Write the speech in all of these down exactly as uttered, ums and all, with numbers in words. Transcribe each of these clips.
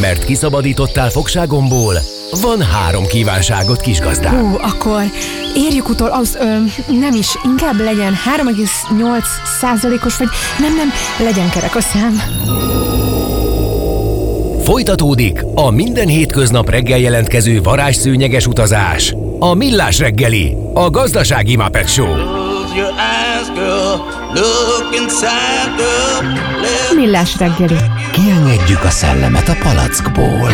mert kiszabadítottál fogságomból, van három kívánságot, kisgazdám. Hú, akkor érjük utol, az, ö, nem is, inkább legyen három egész nyolc százalékos, vagy nem, nem, legyen kerek a szám. Folytatódik a minden hétköznap reggel jelentkező varázsszőnyeges utazás. A Millás reggeli, a gazdasági Muppet Show. Millás reggeli. Kiengedjük a szellemet a palackból.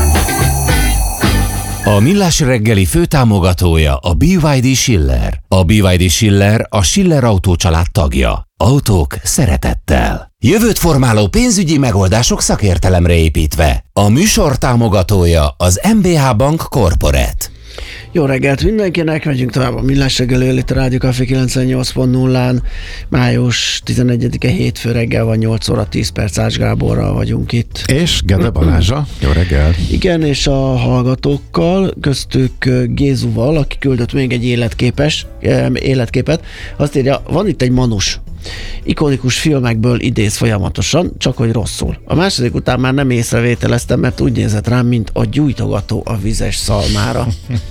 A Millás reggeli főtámogatója a bé vé dé Schiller. A bé vé dé Schiller a Schiller Autó család tagja. Autók szeretettel. Jövőt formáló pénzügyi megoldások szakértelemre építve. A műsor támogatója az em bé há Bank Corporate. Jó reggelt mindenkinek, megyünk tovább a Millás reggeli, itt a Rádió Café kilencvennyolc pont nullán. május tizenegyedike hétfő reggel van, nyolc óra tíz perc, Ács Gáborral vagyunk itt. És Gede Balázsa. Jó reggel. Igen, és a hallgatókkal, köztük Gézuval, aki küldött még egy életképes, életképet. Azt írja, van itt egy manus. Ikonikus filmekből idéz folyamatosan, csak hogy rosszul. A második után már nem észrevételeztem, mert úgy nézett rám, mint a gyújtogató a vizes szalmára.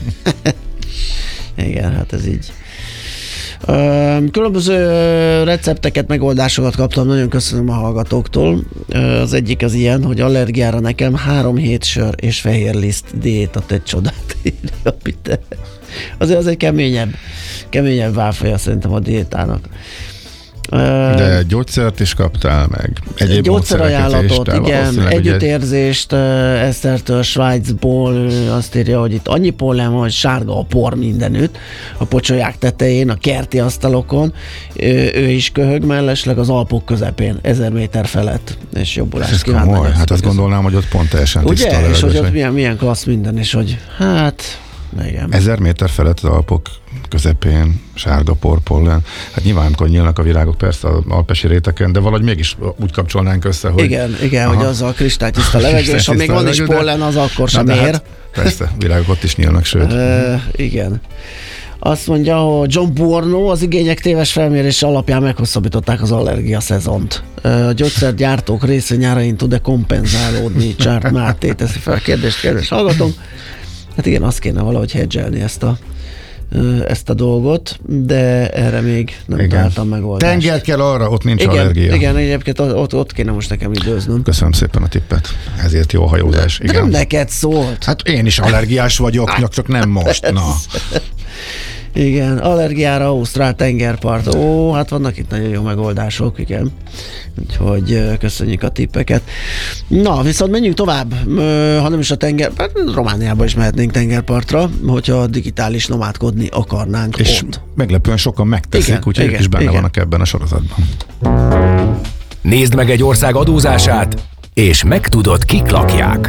Igen, hát ez így. Különböző recepteket, megoldásokat kaptam, nagyon köszönöm a hallgatóktól. Az egyik az ilyen, hogy allergiára nekem három hét sör és fehér liszt diéta, te csodát írja, Peter. Azért az egy keményebb, keményebb válfaja szerintem a diétának. De gyógyszert is kaptál meg. Egyéb gyógyszerajánlatot, igen, együttérzést Esztertől, Svájcból, azt írja, hogy itt annyi pollen van, hogy sárga a por mindenütt, a pocsolyák tetején, a kerti asztalokon, ő, ő is köhög mellesleg az Alpok közepén, ezer méter felett, és jobbulást kívánnak. Hát azt gondolnám, hogy ott pont teljesen tiszta. Ugye, és hogy ott milyen, milyen klassz minden, és hogy hát... Igen. Ezer méter felett az Alpok közepén, sárga porpollen. Hát nyilván, amikor nyílnak a virágok persze az alpesi réteken, de valahogy mégis úgy kapcsolnánk össze, hogy... Igen, igen, aha, hogy az a kristálytiszta levegő, és ha még van is pollen, az akkor sem ér. Hát, persze, virágok ott is nyílnak, sőt. Uh, igen. Azt mondja, hogy John Borno az igények téves felmérése alapján meghosszabbították az allergia szezont. A gyógyszergyártók részvényárain tud-e kompenzálódni? Csárt Máté teszi fel a kérdést, kedves hallgatom. Hát igen, azt kéne valahogy hedgelni ezt a, ezt a dolgot, de erre még nem igen. találtam megoldást. Tengert kell arra, ott nincs igen, allergia. Igen, egyébként ott, ott kéne most nekem időznöm. Köszönöm szépen a tippet, ezért jó hajózás. De, de nem neked szólt. Hát én is allergiás vagyok, csak nem most. Na. Igen, allergiára ausztrál tengerpart. Ó, hát vannak itt nagyon jó megoldások, igen. Úgyhogy köszönjük a tippeket. Na, viszont menjünk tovább, ha nem is a tenger, Romániába is mehetnénk tengerpartra, hogyha digitális nomádkodni akarnánk és ott. Meglepően sokan megteszik, úgyhogy ők is benne igen. vannak ebben a sorozatban. Nézd meg egy ország adózását, és megtudod, kik lakják.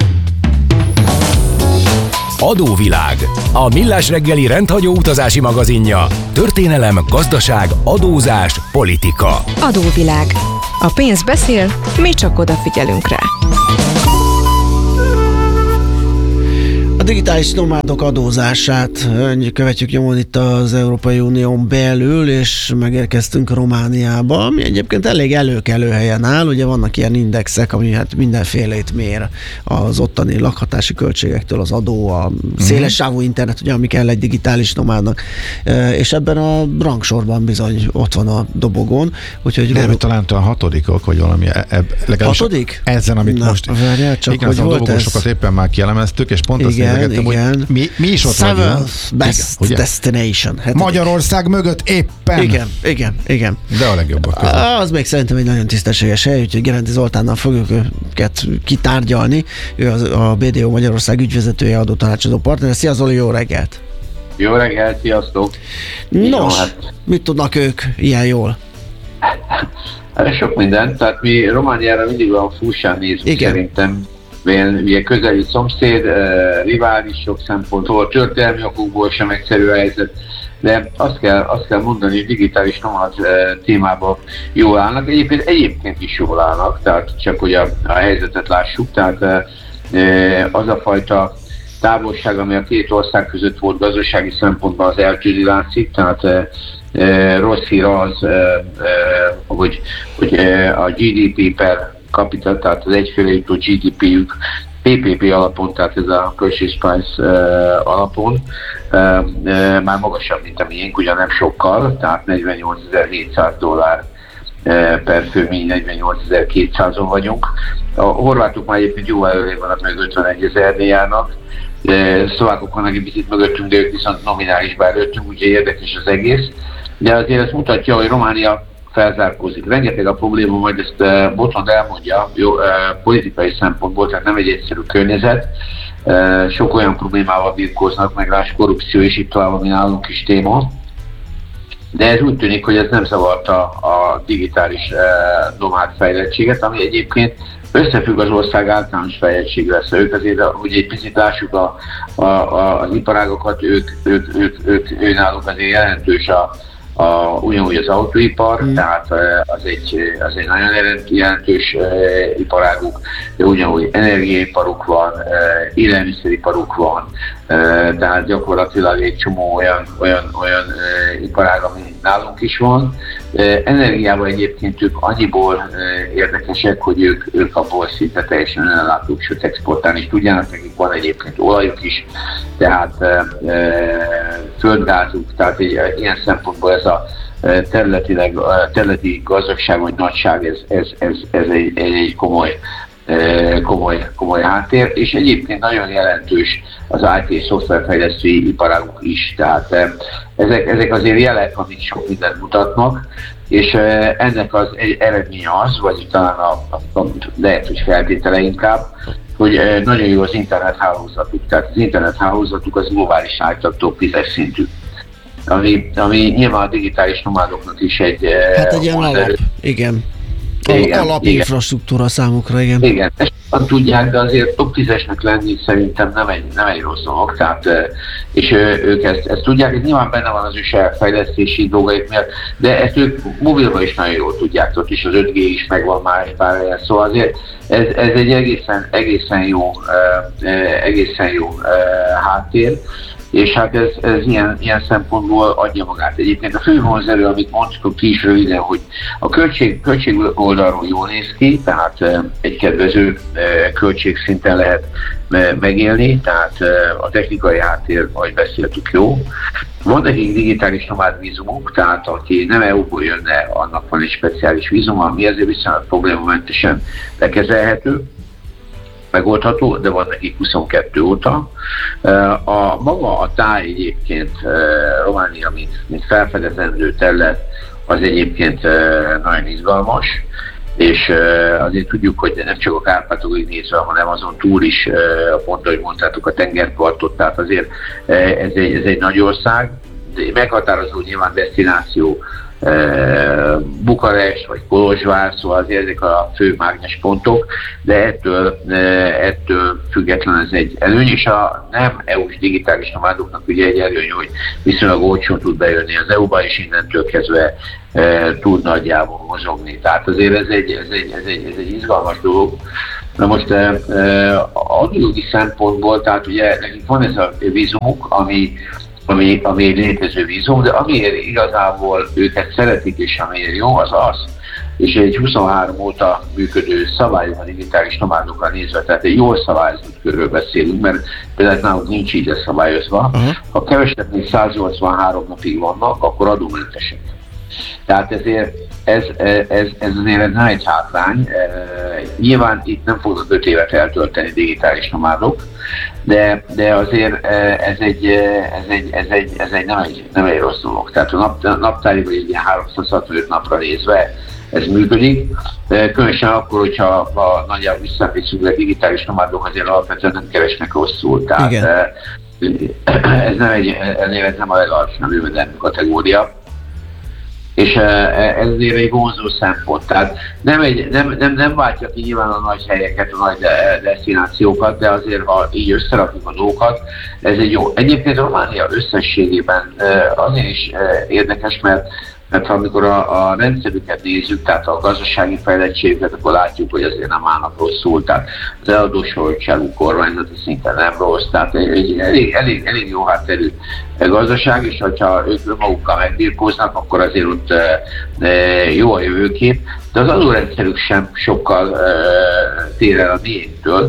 Adóvilág, a Millás reggeli rendhagyó utazási magazinja. Történelem, gazdaság, adózás, politika. Adóvilág. A pénz beszél, mi csak odafigyelünk rá. A digitális nomádok adózását követjük nyomon itt az Európai Unión belül, és megérkeztünk Romániába, ami egyébként elég előkelő helyen áll. Ugye vannak ilyen indexek, ami hát mindenfélét mér az ottani lakhatási költségektől, az adó, a szélessávú internet, ugye, ami kell egy digitális nomádnak, és ebben a rangsorban bizony ott van a dobogón. Úgyhogy nem, róluk... talán a hatodikok, vagy valami ebb, hatodik? Ezen, amit Na, most... Várjál, csak igen, hogy a dobogósokat éppen már kielemeztük, és pont azt igen, igen. Mi, mi is ott vagyunk. Best igen, Destination. Hát Magyarország mögött éppen. Igen, igen, igen. De a legjobbak között. Az még szerintem egy nagyon tisztességes hely, úgyhogy Gerendi Zoltánnal fogjuk őket kitárgyalni. Ő az, a bé dé o Magyarország ügyvezetője, adótanácsadó partner. Szia Zoli, jó reggelt! Jó reggelt, sziasztok! Nos, jó, hát... mit tudnak ők ilyen jól? Sok minden, tehát mi Romániára mindig olyan fúsán nézünk szerintem. Ugye közeli szomszéd, rivális sok szempontból, történelmi okokból sem egyszerű a helyzet, de azt kell, azt kell mondani, hogy digitális nomád témában jól állnak, egyébként, egyébként is jól állnak, tehát csak hogy a, a helyzetet lássuk, tehát az a fajta távolság, ami a két ország között volt gazdasági szempontban, az eltűnni látszik, tehát rossz hír az, hogy, hogy a gé dé pé per capita, tehát az egyfőre jutó gé dé pé-jük pé pé pé alapon, tehát ez a Purchase Price uh, alapon uh, uh, már magasabb, mint a miénk, ugyan nem sokkal, tehát negyvennyolcezer-hétszáz dollár uh, per fő, mi negyvennyolcezer-kétszázon vagyunk. A horvátok már egyébként jó előrébb vannak, meg ötvenegyezernél járnak, uh, szlovákok vannak egy picit mögöttünk, de ők viszont nominálisban előttünk, úgyhogy érdekes az egész. De azért ez mutatja, hogy Románia felzárkózik. Rengeteg a probléma, majd ezt uh, Botond elmondja, jó, uh, politikai szempontból, tehát nem egy egyszerű környezet. Uh, sok olyan problémával birkóznak, meg rás korrupció is itt tovább, ami nálunk is téma. De ez úgy tűnik, hogy ez nem zavarta a digitális uh, nomád fejlettséget, ami egyébként összefügg az ország általános fejlettségre. Szóval ők azért, hogy egy picit lássuk a, a, a, az iparágokat, ők, ők, ők, ők, ők náluk azért jelentős a A, ugyanúgy az autóipar, mm. tehát az egy, az egy nagyon jelentős uh, iparáguk, de ugyanúgy energiaiparuk van, uh, élelmiszeriparuk van, uh, tehát gyakorlatilag egy csomó olyan, olyan, olyan uh, iparág, ami nálunk is van. Uh, energiában egyébként ők annyiból uh, érdekesek, hogy ők, ők abból szinte teljesen önellátók, sőt exportálni is tudjának, nekik van egyébként olajuk is, tehát uh, uh, földgázuk, tehát egy, uh, ilyen szempontból ez a területileg, területi gazdagság vagy nagyság, ez, ez, ez, ez egy, egy komoly, komoly, komoly háttér, és egyébként nagyon jelentős az i té és szoftverfejlesztői iparáguk is, tehát ezek, ezek azért jelek, amik sok mindent mutatnak, és ennek az egy eredménye az, vagy talán a, a, a lehet, hogy feltétele inkább, hogy nagyon jó az internethálózatuk, tehát az internethálózatuk az globális top tízes szintű. Ami, ami nyilván a digitális nomádoknak is egy... Hát egy ilyen alap, igen. igen. Alapinfrastruktúra számukra, igen. Igen, ezt tudják, de azért top tízesnek lenni szerintem nem egy, nem egy rossz dolog, tehát, és ők ezt, ezt tudják, ez nyilván benne van az ő saját fejlesztési dolgaik miatt, de ezt ők mobilban is nagyon jól tudják, ott is az öt gé is megvan már egy pár helyen, szóval azért ez, ez egy egészen, egészen jó, egészen jó háttér. És hát ez, ez ilyen, ilyen szempontból adja magát. Egyébként a fő vonzerő, amit mondtuk ki is röviden, hogy a költség, költség oldalról jól néz ki, tehát egy kedvező költségszinten lehet megélni, tehát a technikai háttér, ahogy beszéltük, jó. Van nekik digitális nomád vízumok, tehát aki nem é u-ból jönne, annak van egy speciális vízum, ami ezért viszonylag problémamentesen lekezelhető, megoldható, de van nekik huszonkettő óta. A maga a táj egyébként Románia, mint, mint felfedezendő terület, az egyébként nagyon izgalmas, és azért tudjuk, hogy nem csak a Kárpátokig nézve, hanem azon túl is, pont ahogy mondtátok, a tengerpartot, tehát azért ez egy, ez egy nagy ország, meghatározó nyilván desztináció, Bukarest vagy Kolozsvár, szóval azért ezek a fő mágnes pontok, de ettől, ettől független ez egy előny, és a nem é u-s digitális nomádoknak ugye egy előny, hogy viszonylag olcsón tud bejönni az é u-ba, és innentől kezdve e, tud nagyjából mozogni. Tehát azért ez egy, ez egy, ez egy, ez egy izgalmas dolog. Na most e, e, adójogi szempontból, tehát ugye nekik van ez a vízumuk, ami Ami, ami egy létező vízum, de amiért igazából őket szeretik, és amiért jó, az az, és egy huszonhárom óta működő szabály van digitális nomádokra nézve, tehát egy jól szabályozott körről beszélünk, mert például nálunk nincs így ez szabályozva. Uh-huh. Ha kevesebb, mint száznyolcvanhárom napig vannak, akkor adómentesek. Tehát ezért ez, ez, ez azért nem egy hátrány. Nyilván itt nem fognak öt évet eltölteni digitális nomádok, de, de azért ez egy, ez egy, ez egy, ez egy, nem, egy, nem egy rossz dolog. Tehát a nap, naptári vagy egy ilyen háromszázhatvanöt napra nézve ez működik. Különösen akkor, hogyha a nagyjából visszaemlékszünk, a digitális nomádok azért alapvetően nem keresnek rosszul. Tehát igen. ez nem egy, ez nem a legalacsonyabb jövedelmű kategória. És ez azért egy vonzó szempont. Tehát nem, egy, nem, nem, nem váltja ki nyilván a nagy helyeket, a nagy desztinációkat, de azért, ha így összerakjuk a dolgokat, ez egy jó. Egyébként Románia összességében azért is érdekes, mert mert amikor a, a rendszerüket nézzük, tehát a gazdasági fejlettségüket, akkor látjuk, hogy azért nem állnak rosszul, tehát az eladósoltságú kormányzati szinten nem rossz, tehát egy elég, elég, elég jó hátterű gazdaság, és hogyha ők magukkal megbirkóznak, akkor azért ott e, e, jó a jövőkép, de az adórendszerük sem sokkal e, tér el a miénktől.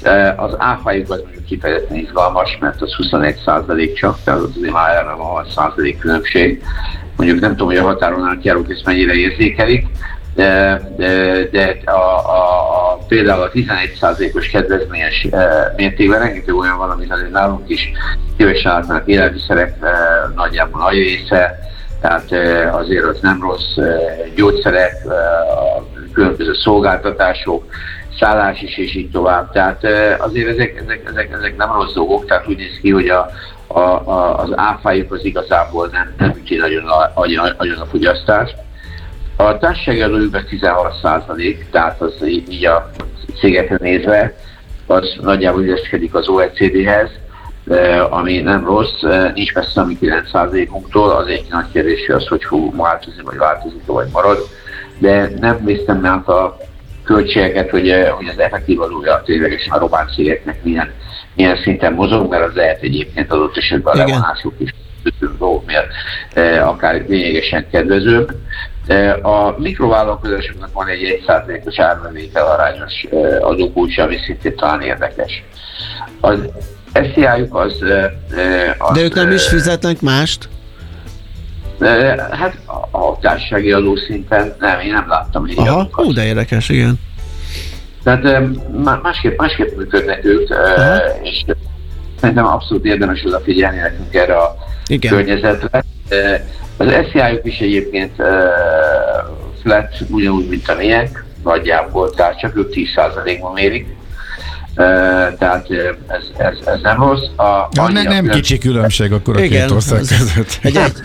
Az áfájuk az mondjuk kifejezetten izgalmas, mert az huszonegy százalék csak, tehát az azért már erre van hat százalék különbség. Mondjuk nem tudom, hogy a határon átjárók ezt mennyire érzékelik, de, de, de a, a, a, például a tizenegy százalékos kedvezményes e, mértékben rengeteg olyan van, amit azért nálunk is szívesen látnak élelmiszerek e, nagyjából nagy része, tehát e, azért az nem rossz, e, gyógyszerek, e, a különböző szolgáltatások, szállás is, és így tovább. Tehát e, azért ezek, ezek, ezek, ezek nem rossz dolgok, tehát úgy néz ki, hogy a, a, a, az áfájuk az igazából nem, nem üti nagyon a, nagyon a fogyasztást. A társasági adójukban tizenhat százalék, tehát az így, így a cégekre nézve, az nagyjából illeszkedik az o e cé dé-hez, ami nem rossz, nincs messze a mi kilenc százalékunktól, az egy nagy kérdés, az, hogy fog változni, vagy változik, vagy marad, de nem néztem át a költségeket, hogy, hogy az effektív adója ténylegesen a román cégeknek milyen, milyen szinten mozog, mert az lehet egyébként adott esetben a levonásuk is dolgok miatt akár lényegesen kedvezőbb. A mikrovállalkozásoknak van egy egy százalékos árbevétel arányos adókulcsa, ami szintén talán érdekes. Az es zé á-juk az, az... De ők nem is fizetnek mást? Hát a társasági adószinten nem, én nem láttam így. Aha, hú, de érdekes, igen. Tehát másképp, másképp működnek ők, aha, és szerintem abszolút érdemes odafigyelni nekünk erre a igen. környezetre. Az es zé á-juk is egyébként uh, flat, ugyanúgy, mint a miénk, nagyjából, tehát csak ők tíz százalékban mérik. Uh, tehát ez, ez, ez nem rossz. A, ja, ne, nem kicsi különbség akkor a igen, két ország között.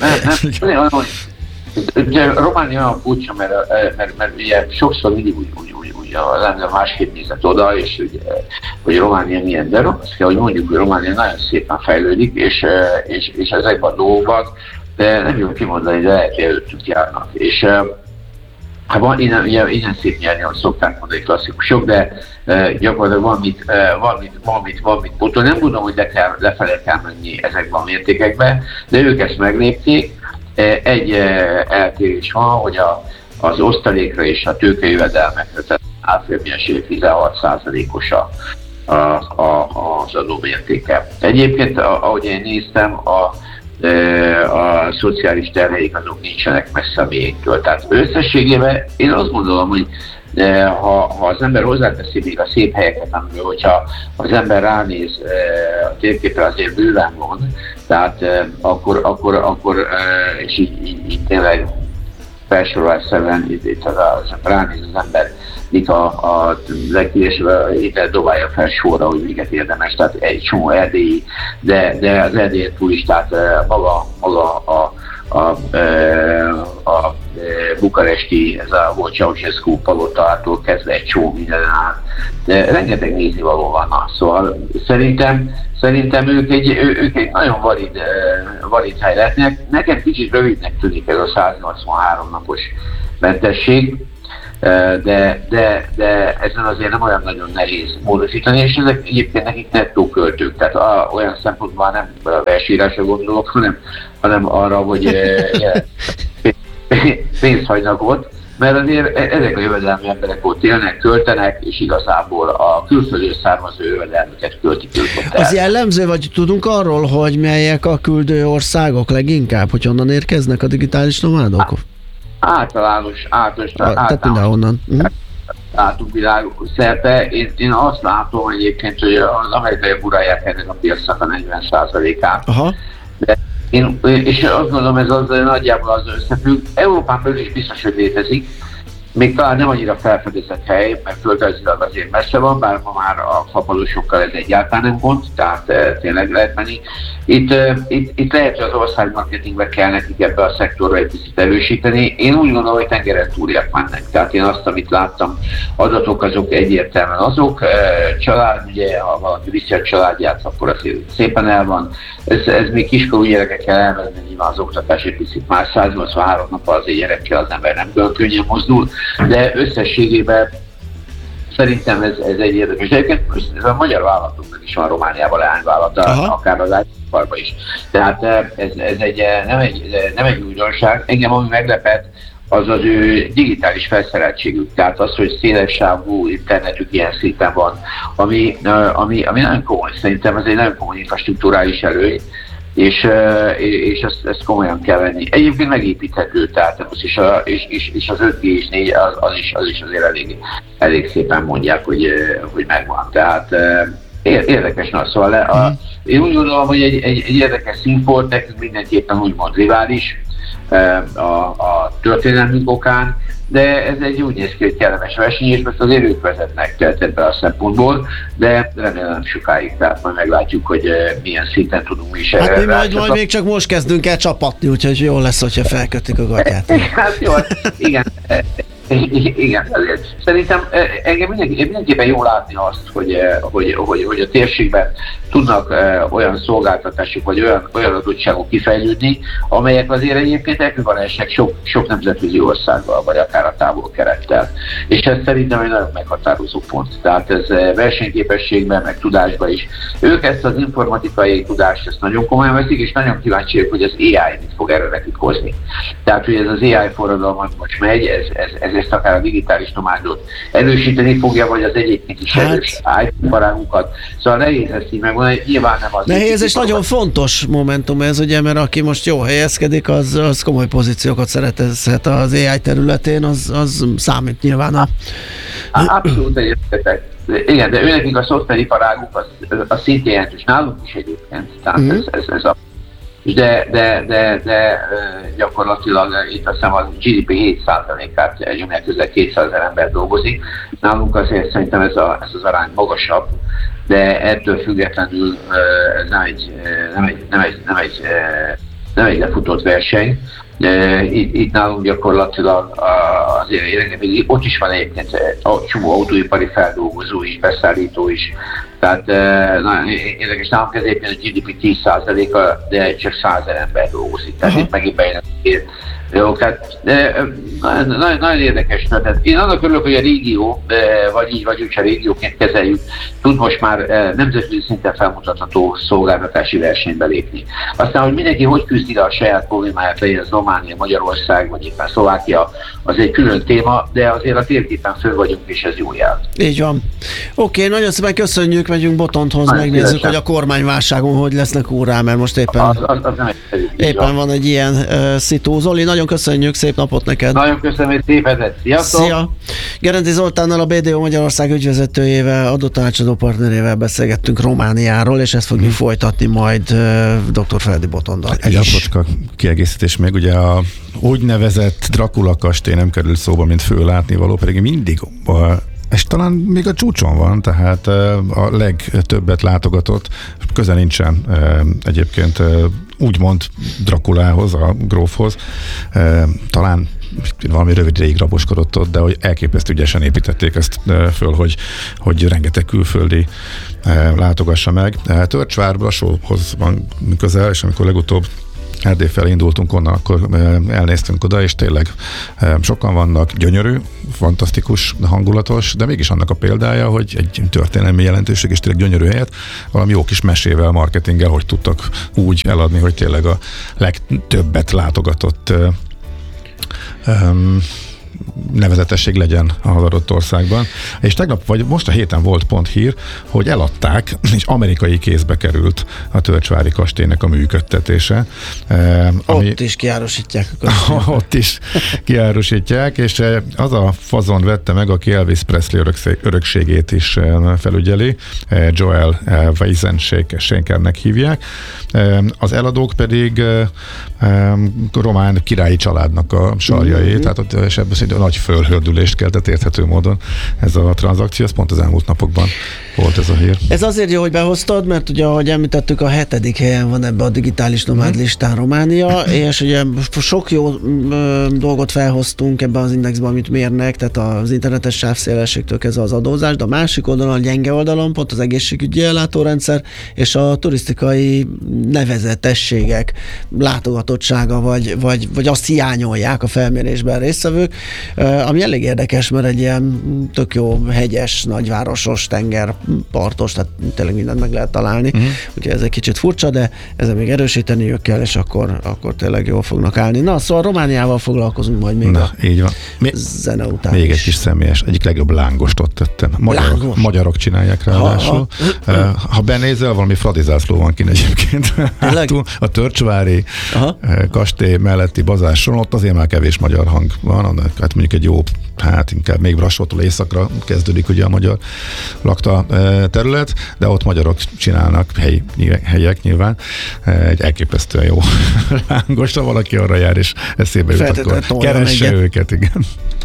Románia olyan furcsa, mert, mert, mert ugye sokszor mindig úgy, úgy, úgy, úgy az ember másképp nézett oda, és ugye, hogy Románia milyen, de azt kell, hogy mondjuk, hogy Románia nagyon szépen fejlődik, és, és, és ezekben a dolgokban, de nem jól kimondani, de lehet, hogy előttünk járnak. És hát van, innen, ugye, innen szép nyerni, ahogy szokták mondani klasszikusok, de e, gyakorlatilag van mit, e, van mit, van mit, van mit potol. Nem gondolom, hogy le kell, lefele kell menni ezekben a mértékekben, de ők ezt meglépték. E, egy e, eltérés van, hogy a, az osztalékra és a tőkejövedelmekre, tehát átférményesség tizenhat százalékos a, a, a, az adómértéke. Egyébként, ahogy én néztem, a a szociális terheik azok nincsenek messze a miénktől. Tehát összességében én azt gondolom, hogy ha, ha az ember hozzáteszi még a szép helyeket, amiből, hogyha az ember ránéz a térképre, azért bőven van, tehát akkor, akkor, akkor és így, így, így tényleg felsorolásszerűen itt, itt az, az, ránéz az ember, itt a, a legkívesebben itt dobálja fel sorra, hogy miket érdemes, tehát egy csomó erdélyi, de, de az erdélyen túl is, tehát maga, maga a, a, a, a, a bukaresti, ez a volt Ceausescu palotától kezdve egy csomó mindenen át, de rengeteg néznivaló van, szóval szerintem Szerintem ők egy, ők egy nagyon valid, valid hely lehetnek. Nekem kicsit rövidnek tűnik ez a száznyolcvanhárom napos mentesség, de, de, de ezen azért nem olyan nagyon nehéz módosítani, és ezek egyébként nekik nettó költők, tehát a, olyan szempontból nem a versírásra gondolok, hanem, hanem arra, hogy pénzt hagynak ott, mert azért ezek a jövedelmi emberek ott élnek, költenek, és igazából a külföldről származó jövedelmüket költik őket el. Az jellemző, vagy tudunk arról, hogy melyek a küldő országok leginkább, hogy honnan érkeznek a digitális nomádok? Általános, általános, a, tehát mindenhonnan. Látunk világok szerte. Én, én azt látom egyébként, hogy az amerikaiak uralják ennek a piacnak a negyven százalékát. Aha. De én, és azt gondolom, ez az nagyjából az összefügg. Európán belül is biztos, hogy létezik. Még talán nem annyira felfedezett hely, mert földrajzilag azért messze van, bár ma már a fapadosokkal ez egyáltalán nem gond, tehát e, tényleg lehet menni. Itt, e, itt, itt lehet, hogy az országmarketingbe kell nekik ebbe a szektorra egy picit erősíteni. Én úgy gondolom, hogy tengeren túliak mennek. Tehát én azt, amit láttam, adatok azok egyértelműen azok. E, család, ugye, ha valaki viszi a családját, akkor azért szépen el van. Ez, ez még kiskorú gyerekekkel elmenni, nyilván az oktatás egy picit más, száznyolcvanhárom nappal azért gyerekkel az ember nem olyan könnyen mozdul, de összességében szerintem ez, ez egy érdekes. Egyébként ez a magyar vállalatoknak is van Romániában leányvállalata, akár az ágyparban is. Tehát ez, ez egy, nem, egy, nem egy újdonság. Engem ami meglepett, az az ő digitális felszereltségük, tehát az, hogy szélessávú internetük ilyen szinten van, ami, ami, ami nagyon komoly, szerintem ez egy nagyon komoly infrastruktúrális előny, és, és ezt, ezt komolyan kell venni. Egyébként megépíthető, tehát és, a, és, és, és az öt G és négy az, az, is, az is azért elég, elég szépen mondják, hogy, hogy megvan. Tehát érdekes, na, szóval a, én úgy gondolom, hogy egy, egy, egy érdekes színfolt, nekünk mindenképpen úgymond rivális a, a történelmünk okán, de ez egy úgy néz ki, hogy kellemes verseny, és most azért ők vezetnek ebben a szempontból, de remélem nem sokáig, tehát majd meglátjuk, hogy milyen szinten tudunk mi is. Hát mi majd, majd még csak most kezdünk el csapatni, úgyhogy jó lesz, hogyha felkötik a gatyát. Hát jó, igen. Igen, ezért. Szerintem engem mindenképpen jól látni azt, hogy, hogy, hogy, hogy a térségben tudnak olyan szolgáltatások vagy olyan, olyan adottságok kifejlődni, amelyek azért egyébként ekvivalensek sok, sok nemzetközi országgal, vagy akár a távol-kelettel. És ez szerintem egy nagyon meghatározó pont. Tehát ez versenyképességben, meg tudásban is. Ők ezt az informatikai tudást ezt nagyon komolyan veszik, és nagyon kíváncsiak, hogy az á i mit fog erre nekik hozni. Tehát, hogy ez az á i forradalmat most megy, ez, ez, ez ezt akár a digitális nomádot erősíteni fogja, vagy az egyébként is hát. erős i té-parágunkat. Szóval nehéz ezt így megmondani, nyilván nem az. Nehéz, és nagyon fontos momentum ez, ugye, mert aki most jó helyezkedik, az, az komoly pozíciókat szeretezhet az á i területén, az, az számít nyilván a... Abszolút egyébként. Igen, de őnekik a szoftveriparáguk az, az szintén jelentős, nálunk is egyébként. Tehát mm. ez, ez, ez a De, de, de, de gyakorlatilag itt azt hiszem a gé dé pé hét százalékát nyomják, közel kétszázezer ember dolgozik. Nálunk azért szerintem ez, a, ez az arány magasabb, de ettől függetlenül ez nem egy, nem egy, nem egy, nem egy, nem egy lefutott verseny. Itt, itt nálunk gyakorlatilag azért még ott is van egyébként a csomó autóipari feldolgozó is, beszállító is. Tehát nagyon érdekes, nálunk ez egyébként a gé dé pé tíz százaléka, de csak százezer ember dolgozik. Tehát uh-huh. itt megint bejön jó, tehát nagyon, nagyon érdekes. Tehát én annak örülök, hogy a régió, vagy így vagy úgy, ha régióként kezeljük, tud most már nemzetközi szinten felmutatható szolgáltatási versenybe lépni. Aztán, hogy mindenki hogy küzdi a saját problémáját, legyen ez Románia, Magyarország, vagy éppen Szlovákia, az egy külön téma, de azért a térképen föl vagyunk, és ez jó jel. Így van. Oké, okay, nagyon szépen köszönjük, megyünk Botondhoz, nagyon megnézzük, szívesen. Hogy a kormányválságon hogy lesznek órá, mert most éppen, az, az, az nem egy éppen van egy ilyen uh, szitu. Zoli, nagyon köszönjük, szép napot neked! Nagyon köszönöm, hogy szép hetet! Sziasztok! Szia! Gerendi Zoltánnal, a bé dé o Magyarország ügyvezetőjével, adótanácsadó partnerével beszélgettünk Romániáról, és ezt fogjuk folytatni majd uh, dr. Feledi Botondal. Egy aprócska kiegészítés még, ugye a úgynevezett Dracula kastély nem kerül szóba, mint fő látnivaló, pedig mindig a és talán még a csúcson van, tehát a legtöbbet látogatott, köze nincsen egyébként úgymond Drakulához, a grófhoz, talán valami rövid ideig raboskodott ott, de hogy elképesztő ügyesen építették ezt föl, hogy, hogy rengeteg külföldi látogassa meg. Törcsvár Brassóhoz van közel, és amikor legutóbb Erdély felé indultunk onnan, akkor elnéztünk oda, és tényleg sokan vannak, gyönyörű, fantasztikus, hangulatos, de mégis annak a példája, hogy egy történelmi jelentőség, és tényleg gyönyörű helyet valami jó kis mesével, marketinggel, hogy tudtak úgy eladni, hogy tényleg a legtöbbet látogatott um, nevezetesség legyen az adott országban. És tegnap, vagy most a héten volt pont hír, hogy eladták, és amerikai kézbe került a Törcsvári kastélynek a működtetése. Ami, ott is kiárusítják a kastélyt. Ott is kiárusítják, és az a fazon vette meg, aki Elvis Presley örökségét is felügyeli, Joel Weisenschenkernek hívják. Az eladók pedig román királyi családnak a sarjai, mm-hmm. tehát ott és ebből egy nagy fölhördülést keltett érthető módon ez a tranzakció, ez pont az elmúlt napokban volt ez a hír. Ez azért jó, hogy behoztad, mert ugye, ahogy említettük, a hetedik helyen van ebbe a digitális nomád listán Románia, és ugye sok jó ö, dolgot felhoztunk ebbe az indexbe, amit mérnek, tehát az internetes sávszélességtől kezdve az adózás, de a másik oldalon, a gyenge oldalon pont az egészségügyi ellátórendszer és a turisztikai nevezetességek látogatottsága, vagy, vagy, vagy azt hiányolják a felmérésben résztvevők, ami elég érdekes, mert egy ilyen tök jó hegyes, nagyvárosos, tenger partos, tehát tényleg mindent meg lehet találni. Uh-huh. Ugye ez egy kicsit furcsa, de ezzel még erősíteniük kell, és akkor, akkor tényleg jól fognak állni. Na, szóval Romániával foglalkozunk majd még Na, a így van. Mi, zene után Még is. egy kis személyes, egyik legjobb lángost ott tettem. Magyarok, magyarok csinálják ráadásul. Ha, ha. ha benézel, valami fradizászló van kint egyébként. Hátul, a Törcsvári Aha. kastély melletti bazáson, ott azért már kevés magyar hang van, hát mondjuk egy jó, hát inkább még Brassótól északra kezdődik ugye a magyar lakta terület, de ott magyarok csinálnak helyi, helyek nyilván. Egy elképesztően jó lángos, ha valaki arra jár és eszébe jut, akkor keresse őket, igen.